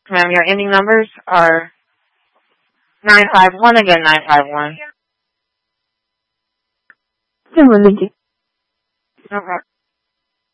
Ma'am, your ending numbers are 951, again 951. Good morning. Okay.